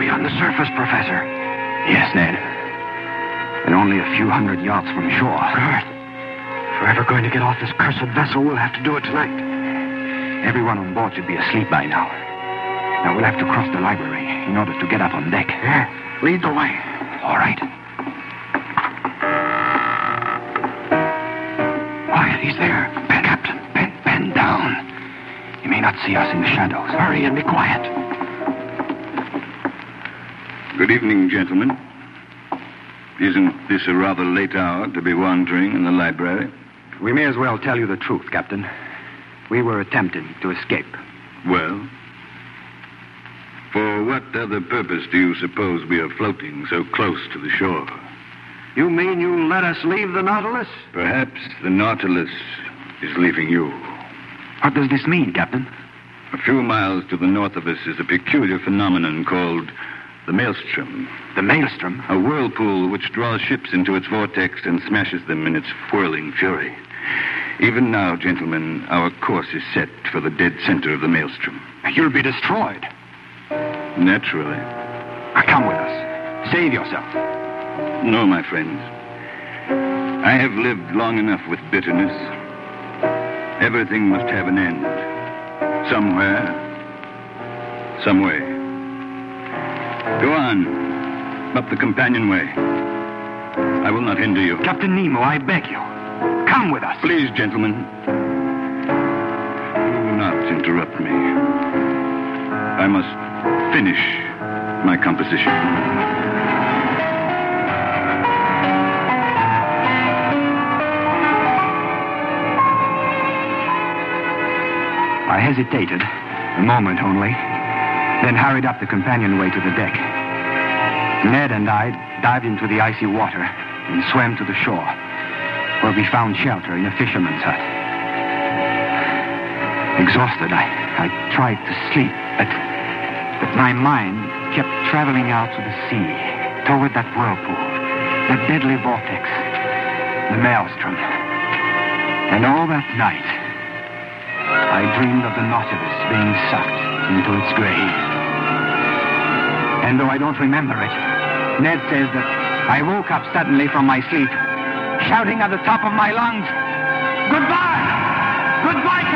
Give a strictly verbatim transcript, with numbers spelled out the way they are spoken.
we on the surface, Professor? Yes, Ned. And only a few hundred yards from shore. Good. If we're ever going to get off this cursed vessel, we'll have to do it tonight. Everyone on board should be asleep by now. Now, we'll have to cross the library in order to get up on deck. Yeah. Lead the way. All right. Quiet, he's there. Ben, Captain, Ben, Ben down. He may not see us in the shadows. Hurry and be quiet. Good evening, gentlemen. Isn't this a rather late hour to be wandering in the library? We may as well tell you the truth, Captain. We were attempting to escape. Well? For what other purpose do you suppose we are floating so close to the shore? You mean you'll let us leave the Nautilus? Perhaps the Nautilus is leaving you. What does this mean, Captain? A few miles to the north of us is a peculiar phenomenon called the Maelstrom. The Maelstrom? A whirlpool which draws ships into its vortex and smashes them in its whirling fury. Even now, gentlemen, our course is set for the dead center of the Maelstrom. You'll be destroyed. Naturally. Now, come with us. Save yourself. No, my friends. I have lived long enough with bitterness. Everything must have an end. Somewhere. Some way. Go on. Up the companionway. I will not hinder you. Captain Nemo, I beg you. Come with us. Please, gentlemen. Do not interrupt me. I must finish my composition. I hesitated, a moment only, then hurried up the companionway to the deck. Ned and I dived into the icy water and swam to the shore, where we found shelter in a fisherman's hut. Exhausted, I, I tried to sleep, but, but my mind kept traveling out to the sea, toward that whirlpool, that deadly vortex, the Maelstrom. And all that night, I dreamed of the Nautilus being sucked into its grave. And though I don't remember it, Ned says that I woke up suddenly from my sleep, shouting at the top of my lungs, "Goodbye! Goodbye,